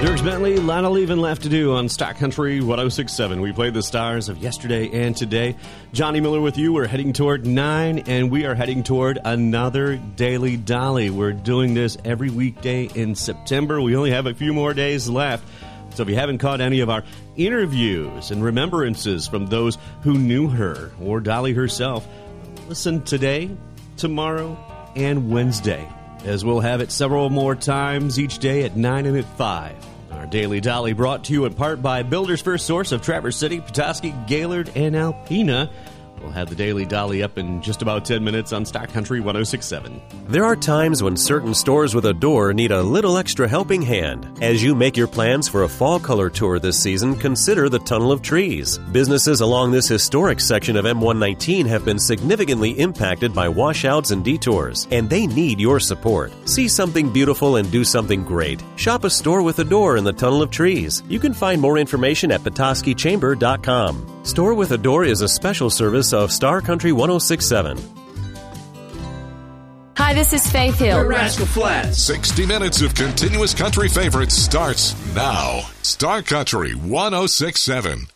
Dierks Bentley, lot of leaving left to do on Stock Country 106.7. We played the stars of yesterday and today. Johnny Miller with you. We're heading toward 9, and we are heading toward another Daily Dolly. We're doing this every weekday in September. We only have a few more days left. So if you haven't caught any of our interviews and remembrances from those who knew her or Dolly herself, listen today, tomorrow, and Wednesday, as we'll have it several more times each day at 9 and at 5. Our Daily Dolly brought to you in part by Builder's First Source of Traverse City, Petoskey, Gaylord, and Alpena. We'll have the Daily Dolly up in just about 10 minutes on Stock Country 106.7. There are times when certain stores with a door need a little extra helping hand. As you make your plans for a fall color tour this season, consider the Tunnel of Trees. Businesses along this historic section of M119 have been significantly impacted by washouts and detours, and they need your support. See something beautiful and do something great. Shop a store with a door in the Tunnel of Trees. You can find more information at PetoskeyChamber.com. Store with a Door is a special service of Star Country 106.7. Hi, this is Faith Hill. We're Rascal Flatts. 60 minutes of continuous country favorites starts now. Star Country 106.7.